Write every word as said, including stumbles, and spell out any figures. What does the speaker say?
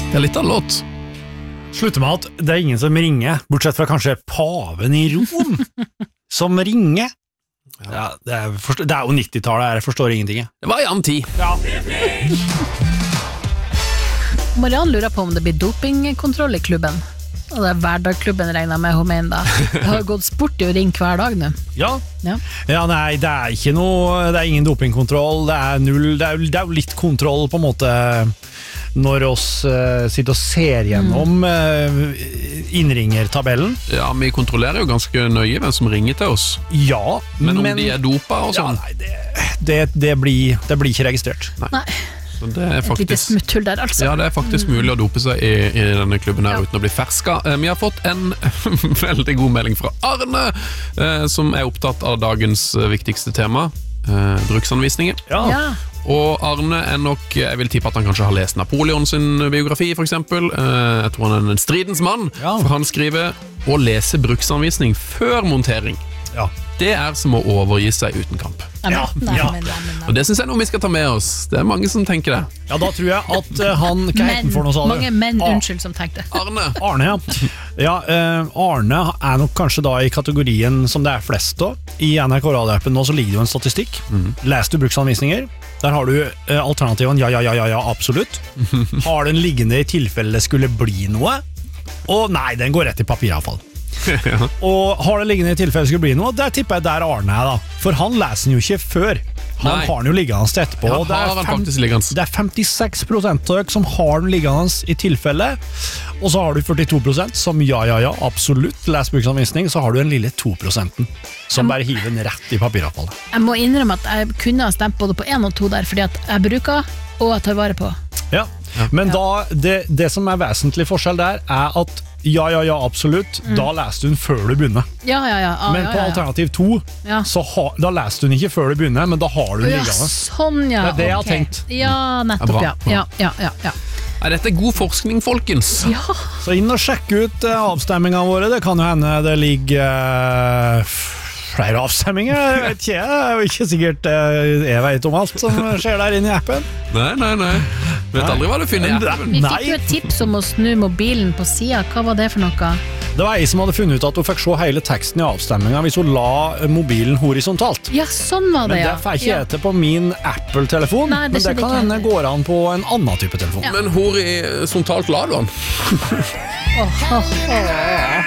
Det er litt av låt. Slutter med at det er ingen som ringer, bortsett fra kanskje paven i Rom, som ringer. Ja, det, er, det er jo nittitallet, jeg forstår ingenting. Det var i annen tid. Ja. Marianne lurer på om det blir dopingkontroll i klubben. Og det er hverdagsklubben regner med hun mener da. Det har gått sport i å ringe hver dag nå. Ja. Ja. Ja, nei, det er ikke noe, det er ingen dopingkontroll, det er null, det er, det er jo litt kontroll på en måte når oss uh, sitter og ser gjennom uh, innringertabellen. Ja, vi kontrollerer jo ganske nøye hvem som ringer til oss. Ja, men om men, de er dopa og sånn? Ja, nei, det, det, det, blir, det blir ikke registrert. Nei. Nei. Så det er Et lite faktisk, smutthull der altså. ja, det er faktisk mulig å dope seg i, i denne klubben her Ja. uten å bli ferska. Eh, Vi har fått en veldig god melding fra Arne, eh, som er opptatt av dagens eh, viktigste tema, eh, bruksanvisninger. Ja. Ja. Og Arne er nok, jeg vil tippe at han kanskje har lest Napoleon sin biografi for eksempel. Eh, Jeg tror han er en stridens mann, Ja. for han skriver å lese bruksanvisning før montering. Ja. Det er som å overgi seg uten kamp. Nei, Ja, nei, ja. men, nei, men, nei. Og det synes jeg er noe vi skal ta med oss. Det er mange som tenker det. Ja, da tror jeg at uh, han, hva heter han for noe, sa du? Mange menn, Ah. unnskyld, som tenkte. Arne, Arne, ja. Ja, eh, Arne er nok kanskje da i kategorien som det er flest da. I N R K Radio-appen nå så ligger det jo en statistikk. Les du bruksanvisninger? Der har du eh, alternativen ja, ja, ja, ja, ja, absolutt. Har den liggende i tilfelle det skulle bli noe? Og nei, den går rett i papiravfall. Og har det liggende i tilfelle det skulle bli noe? Der tipper jeg der Arne er da. For han leser den jo ikke før. Han Nei. har den jo liggende etterpå. Ja, og det er har han fem- faktisk liggende. Det er femtiseks prosent av dere som har den liggende i tilfelle, og så har du førtito prosent som ja, ja, ja, absolutt les bruksanvisning, så har du den lille to prosenten som bare hiver den rett i papiravfallet. Jeg må innrømme at jeg kunne ha stemt både på en og to der, fordi at jeg bruker, og jeg tar vare på. Ja, men da, det, det som er vesentlig forskjell der, er at ja, ja, ja, absolutt, da leser du den før du begynner. Ja, ja, ja. Ah, Men ja, på ja, ja. alternativ to, Ja. så ha, da leser du den ikke før du begynner, men da har du den Ja, liggende. sånn, ja. Det er det jeg har ok. tenkt. Ja, nettopp, Ja, ja. bra. Ja, ja, ja, ja. Nei, dette er god forskning, folkens. Ja, Så inn og sjekk ut uh, avstemmingene våre, det kan jo hende det ligger uh, flere avstemminger, jeg vet ikke, det er jo ikke sikkert uh, jeg vet om alt som skjer der inne i appen. Nei, nei, nei. Vet aldri hva du finner i appen. vi Nei. fikk jo et tips om å snu mobilen på siden. Hva var det for noe? Det var jeg som hadde funnet ut at hun fikk se hele teksten i avstemminga hvis hun la mobilen horisontalt. Ja, sånn var det, Men ja. det får ikke jeg til på min Apple-telefon, Nei, det men det skjedde kan ikke hende heller. går an på en annen type telefon. Ja. Men horisontalt la du han? Åh, åh, åh.